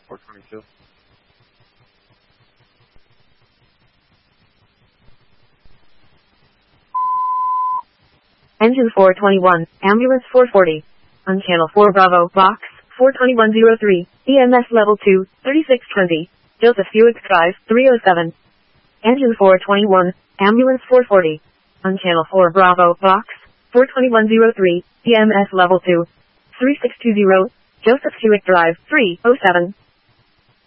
422. Engine 421, ambulance 440. On channel 4 Bravo, box 42103, EMS level 2, 3620, Joseph Hewitt Drive, 307. Engine 421, ambulance 440. On channel 4 Bravo, box 42103, EMS level 2, 3620, Joseph Hewitt Drive, 307.